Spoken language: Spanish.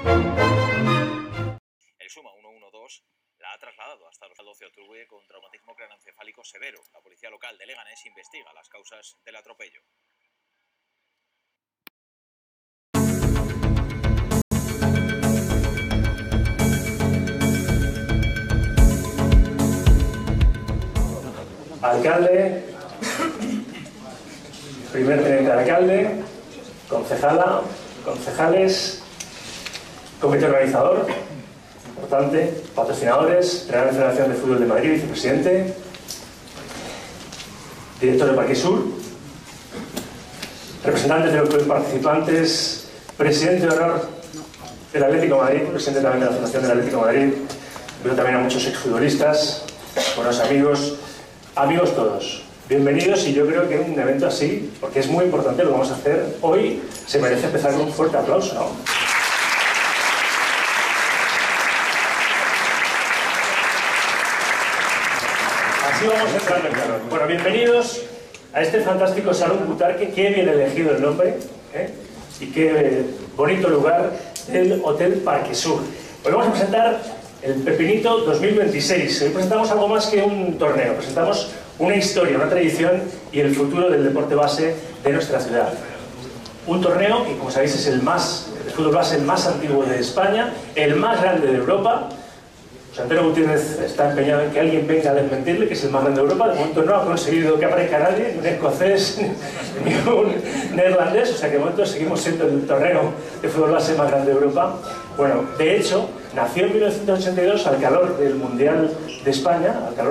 El Suma 112 la ha trasladado hasta el 12 de octubre con traumatismo craneoencefálico severo. La policía local de Leganés investiga las causas del atropello. Alcalde, primer teniente de alcalde, concejala, concejales, comité organizador, importante, patrocinadores, Real Federación de Fútbol de Madrid, vicepresidente, director de Parquesur, representantes de los clubes participantes, presidente de honor del Atlético de Madrid, presidente también de la Fundación del Atlético de Madrid, pero también a muchos exfutbolistas, buenos amigos. Amigos todos, bienvenidos, y yo creo que en un evento así, porque es muy importante lo que vamos a hacer hoy, se merece empezar con un fuerte aplauso, ¿no? Así vamos entrando en calor. Bueno, bienvenidos a este fantástico Salón Butarque, qué bien elegido el nombre, y qué bonito lugar del Hotel Parquesur. Hoy vamos a presentar el Pepinito 2026. Hoy presentamos algo más que un torneo, presentamos una historia, una tradición y el futuro del deporte base de nuestra ciudad. Un torneo que, como sabéis, es el fútbol base el más antiguo de España, el más grande de Europa. José Antonio Gutiérrez está empeñado en que alguien venga a desmentirle que es el más grande de Europa. De momento no ha conseguido que aparezca nadie, ni un escocés ni un neerlandés, o sea que de momento seguimos siendo el torneo de fútbol base más grande de Europa. Bueno, de hecho, nació en 1982 al calor del Mundial de España, al calor